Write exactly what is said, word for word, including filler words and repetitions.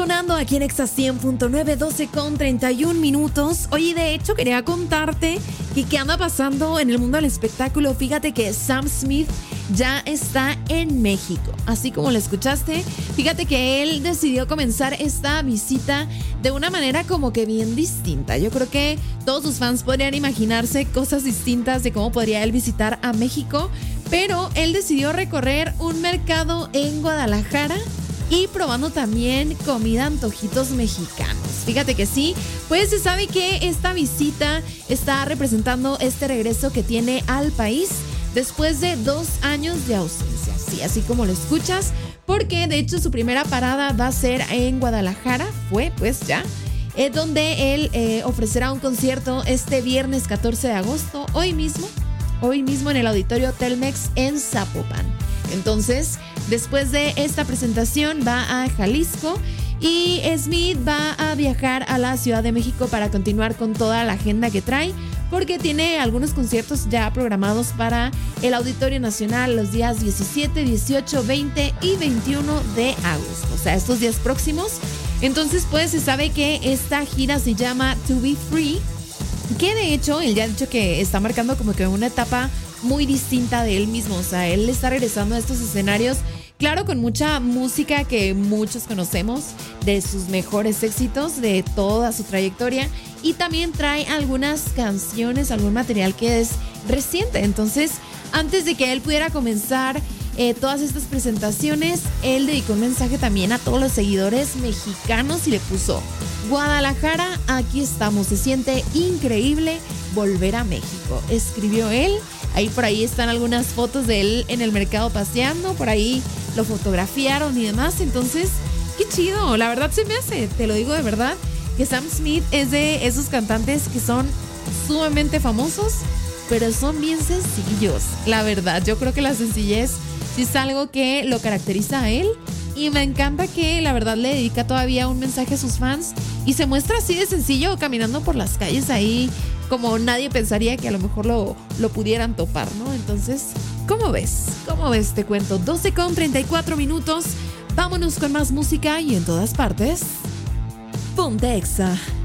Sonando aquí en Exa cien punto nueve, doce con treinta y un minutos. Oye, de hecho quería contarte que qué anda pasando en el mundo del espectáculo. Fíjate que Sam Smith ya está en México, así como lo escuchaste. Fíjate que él decidió comenzar esta visita de una manera como que bien distinta. Yo creo que todos sus fans podrían imaginarse cosas distintas de cómo podría él visitar a México, pero él decidió recorrer un mercado en Guadalajara y probando también comida, antojitos mexicanos. Fíjate que sí, pues se sabe que esta visita está representando este regreso que tiene al país después de dos años de ausencia. Sí, así como lo escuchas, porque de hecho su primera parada va a ser en Guadalajara, fue pues ya, eh, donde él eh, ofrecerá un concierto este viernes catorce de agosto, hoy mismo, hoy mismo en el Auditorio Telmex en Zapopan. Entonces, después de esta presentación va a Jalisco y Smith va a viajar a la Ciudad de México para continuar con toda la agenda que trae, porque tiene algunos conciertos ya programados para el Auditorio Nacional los días diecisiete, dieciocho, veinte y veintiuno de agosto, o sea, estos días próximos. Entonces, pues se sabe que esta gira se llama To Be Free, que de hecho él ya ha dicho que está marcando como que una etapa muy distinta de él mismo. O sea, él está regresando a estos escenarios, claro, con mucha música que muchos conocemos, de sus mejores éxitos, de toda su trayectoria, y también trae algunas canciones, algún material que es reciente. Entonces, antes de que él pudiera comenzar eh, todas estas presentaciones, él dedicó un mensaje también a todos los seguidores mexicanos y le puso: Guadalajara, aquí estamos, se siente increíble volver a México, escribió él. Ahí por ahí están algunas fotos de él en el mercado paseando, por ahí lo fotografiaron y demás. Entonces, qué chido, la verdad se me hace, te lo digo de verdad, que Sam Smith es de esos cantantes que son sumamente famosos, pero son bien sencillos. La verdad, yo creo que la sencillez sí es algo que lo caracteriza a él, y me encanta que la verdad le dedica todavía un mensaje a sus fans y se muestra así de sencillo caminando por las calles ahí, como nadie pensaría que a lo mejor lo, lo pudieran topar, ¿no? Entonces, ¿cómo ves? ¿Cómo ves? Te cuento, doce con treinta y cuatro minutos. Vámonos con más música y en todas partes, ponte Exa.